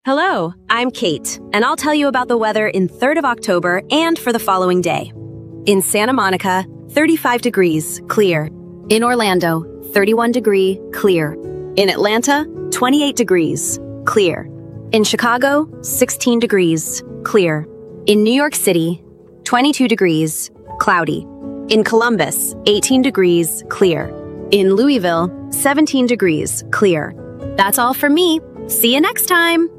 Hello, I'm Kate, and I'll tell you about the weather in 3rd of October and for the following day. In Santa Monica, 35 degrees, clear. In Orlando, 31 degree, clear. In Atlanta, 28 degrees, clear. In Chicago, 16 degrees, clear. In New York City, 22 degrees, cloudy. In Columbus, 18 degrees, clear. In Louisville, 17 degrees, clear. That's all from me. See you next time.